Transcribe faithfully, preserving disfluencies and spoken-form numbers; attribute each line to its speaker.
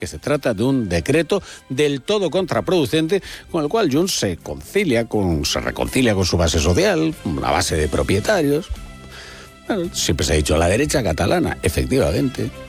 Speaker 1: que se trata de un decreto del todo contraproducente con el cual Junts se concilia con, se reconcilia con su base social, una base de propietarios. Bueno, siempre se ha dicho la derecha catalana, efectivamente.